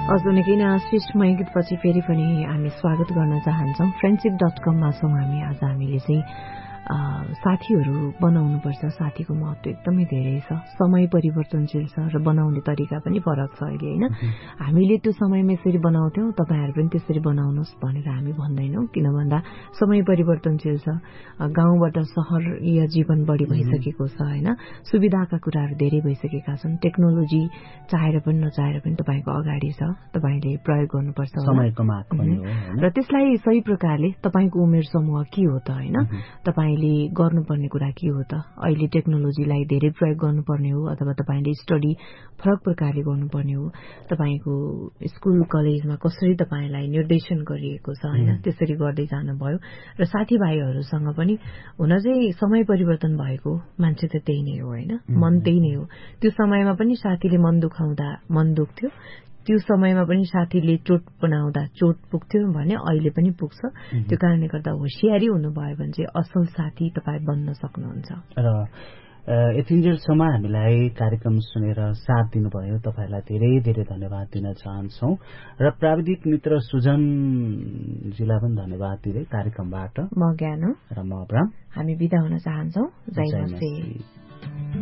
अझै नै श्रेष्ठमय गीतपछि फेरि पनि हामी स्वागत गर्न चाहन्छौँ। friendship.com मा छौँ हामी। आज हामीले चाहिँ साथीहरू बनाउनुपर्छ। साथीको महत्व एकदमै धेरै छ। समय परिवर्तनशील छ र बनाउने तरिका पनि फरक छ अहिले, होइन? हामीले त्यो समयमा यसरी बनाउँथ्यौँ, तपाईँहरू पनि त्यसरी बनाउनुहोस् भनेर हामी भन्दैनौँ। किन भन्दा समय परिवर्तनशील छ। गाउँबाट शहरीय जीवन बढी भइसकेको छ, होइन? सुविधाका कुराहरू धेरै भइसकेका छन्। टेक्नोलोजी चाहेर पनि नचाहेर पनि तपाईँको अगाडि छ। तपाईँले प्रयोग गर्नुपर्छ समयको माग पनि हो, र त्यसलाई सही प्रकारले तपाईँको उमेर समूह के हो त, होइन? तपाईँले गर्नुपर्ने कुरा के हो त? अहिले टेक्नोलोजीलाई धेरै प्रयोग गर्नुपर्ने हो अथवा तपाईँले स्टडी फरक प्रकारले गर्नुपर्ने हो? तपाईँको स्कुल कलेजमा कसरी तपाईँलाई निर्देशन गरिएको छ, होइन? त्यसरी गर्दै जानुभयो र साथीभाइहरूसँग पनि हुन चाहिँ समय परिवर्तन भएको मान्छे त त्यही नै हो, होइन? मन त्यही नै हो। त्यो समयमा पनि साथीले मन दुखाउँदा मन दुख्थ्यो, त्यो समयमा पनि साथीले चोट बनाउँदा चोट पुग्थ्यो भने अहिले पनि पुग्छ। त्यो कारणले गर्दा होसियारी हुनुभयो भने चाहिँ असल साथी तपाईँ बन्न सक्नुहुन्छ। र यतिन्जेलसम्म हामीलाई कार्यक्रम सुनेर साथ दिनुभयो, तपाईँलाई धेरै धेरै धन्यवाद दिन चाहन्छौँ र प्राविधिक मित्र सुजनजीलाई पनि धन्यवाद दिँदै कार्यक्रमबाट म ज्ञानु र म अब्राम हामी बिदा हुन चाहन्छौँ। जय मसी।